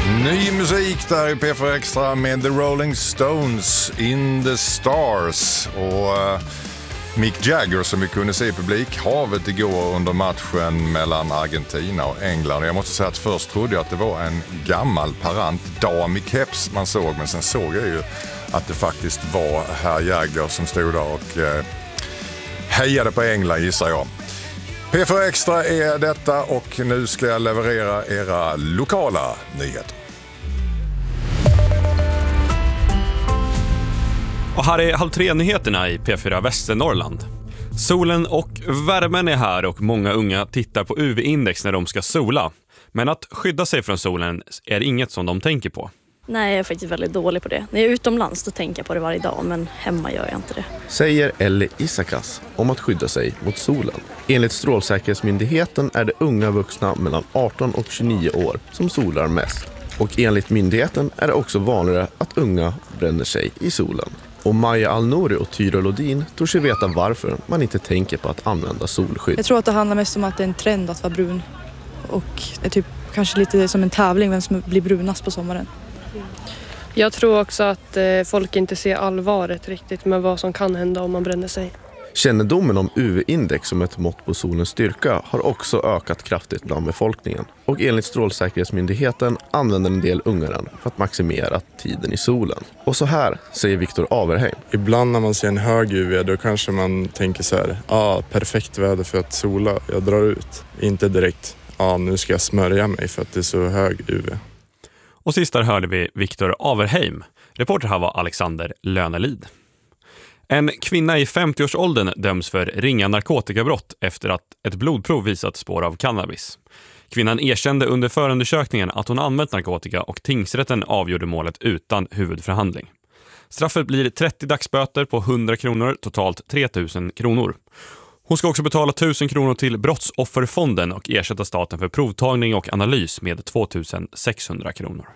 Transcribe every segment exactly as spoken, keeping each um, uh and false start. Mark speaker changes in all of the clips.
Speaker 1: Ny musik där i P fyra Extra med The Rolling Stones, In the Stars. Och uh, Mick Jagger som vi kunde se i publikhavet igår under matchen mellan Argentina och England. Jag måste säga att först trodde jag att det var en gammal parant dam i keps man såg. Men sen såg jag ju att det faktiskt var herr Jagger som stod där och uh, hejade på England, gissar jag. P fyra Extra är detta och nu ska jag leverera era lokala nyheter.
Speaker 2: Och här är halv tre-nyheterna i P fyra Västernorrland. Solen och värmen är här och många unga tittar på U V-index när de ska sola. Men att skydda sig från solen är inget som de tänker på.
Speaker 3: Nej, jag är faktiskt väldigt dålig på det. När jag är utomlands då tänker jag på det varje dag, men hemma gör jag inte det.
Speaker 4: Säger Ellie Isakas om att skydda sig mot solen. Enligt Strålsäkerhetsmyndigheten är det unga vuxna mellan arton och tjugonio år som solar mest. Och enligt myndigheten är det också vanligare att unga bränner sig i solen. Och Maja Alnori och Tyra Lodin tror sig veta varför man inte tänker på att använda solskydd.
Speaker 5: Jag tror att det handlar mest om att det är en trend att vara brun. Och det är typ kanske lite som en tävling vem som blir brunast på sommaren.
Speaker 6: Jag tror också att eh, folk inte ser allvaret riktigt med vad som kan hända om man bränner sig.
Speaker 4: Kännedomen om U V-index som ett mått på solens styrka har också ökat kraftigt bland befolkningen. Och enligt Strålsäkerhetsmyndigheten använder en del unga den för att maximera tiden i solen. Och så här säger Viktor Averheim.
Speaker 7: Ibland när man ser en hög U V då kanske man tänker så här, ja ah, perfekt väder för att sola, jag drar ut. Inte direkt, ja ah, nu ska jag smörja mig för att det är så hög U V.
Speaker 2: Och sist där hörde vi Viktor Averheim. Reporter här var Alexander Lönelid. En kvinna i femtio-årsåldern döms för ringa narkotikabrott efter att ett blodprov visat spår av cannabis. Kvinnan erkände under förundersökningen att hon använt narkotika och tingsrätten avgjorde målet utan huvudförhandling. Straffet blir trettio dagsböter på hundra kronor, totalt tre tusen kronor. Hon ska också betala tusen kronor till Brottsofferfonden och ersätta staten för provtagning och analys med två tusen sexhundra kronor.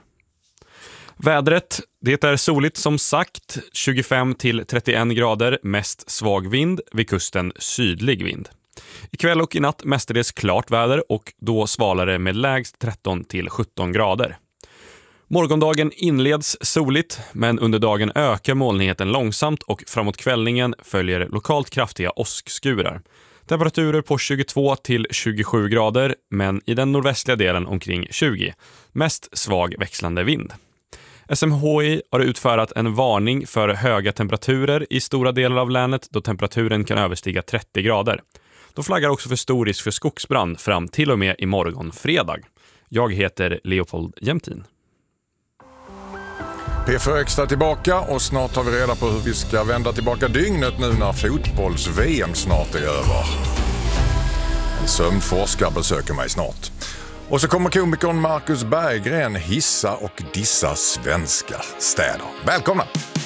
Speaker 2: Vädret, det är soligt som sagt, tjugofem till trettioen grader, mest svag vind, vid kusten sydlig vind. Ikväll och i natt mestadels klart väder och då svalare med lägst tretton till sjutton grader. Morgondagen inleds soligt, men under dagen ökar molnigheten långsamt och framåt kvällningen följer lokalt kraftiga åskskurar. Temperaturer på tjugotvå till tjugosju grader, men i den nordvästliga delen omkring tjugo. Mest svag växlande vind. S M H I har utfärdat en varning för höga temperaturer i stora delar av länet då temperaturen kan överstiga trettio grader. De flaggar också för stor risk för skogsbrand fram till och med i morgon fredag. Jag heter Leopold Jämtin.
Speaker 1: P fyra Extra tillbaka och snart tar vi reda på hur vi ska vända tillbaka dygnet nu när fotbolls-V M snart är över. En sömnforskare besöker mig snart. Och så kommer komikern Marcus Berggren hissa och dissa svenska städer. Välkomna!